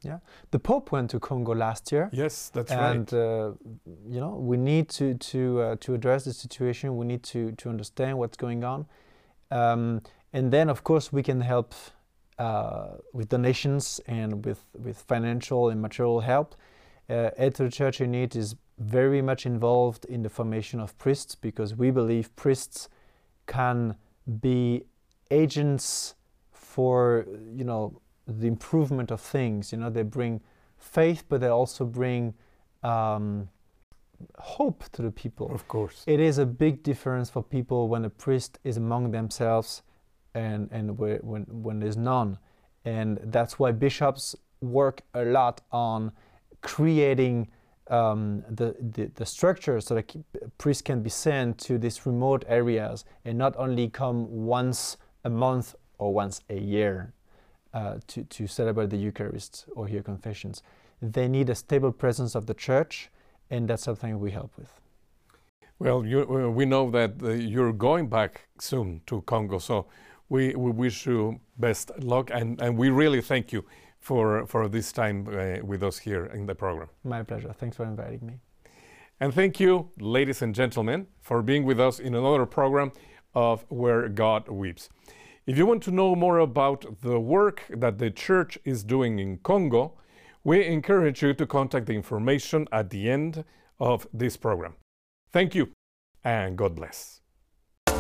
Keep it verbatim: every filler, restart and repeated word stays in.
Yeah, the Pope went to Congo last year. Yes, that's and, right. And uh, you know, we need to to uh, to address the situation. We need to to understand what's going on, um, and then of course we can help uh, with donations and with with financial and material help. Uh, Aid to the Church in Need is very much involved in the formation of priests, because we believe priests can be agents for, you know, the improvement of things. You know, they bring faith, but they also bring um, hope to the people. Of course. It is a big difference for people when a priest is among themselves and, and when, when there's none. And that's why bishops work a lot on creating um, the, the, the structure so that priests can be sent to these remote areas and not only come once a month or once a year uh, to, to celebrate the Eucharist or hear confessions. They need a stable presence of the church, and that's something we help with. Well, you, uh, we know that uh, you're going back soon to Congo, so we, we wish you best luck, and, and we really thank you for, for this time uh, with us here in the program. My pleasure. Thanks for inviting me. And thank you, ladies and gentlemen, for being with us in another program of Where God Weeps. If you want to know more about the work that the Church is doing in Congo, we encourage you to contact the information at the end of this program. Thank you, and God bless.